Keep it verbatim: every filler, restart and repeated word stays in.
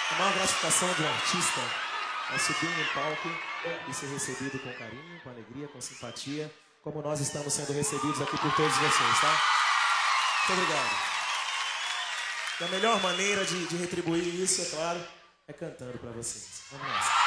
A maior gratificação de um artista é subir em um palco e ser recebido com carinho, com alegria, com simpatia, como nós estamos sendo recebidos aqui por todos vocês, tá? Muito obrigado. E a melhor maneira de, de retribuir isso, é claro, é cantando pra vocês. Vamos nessa.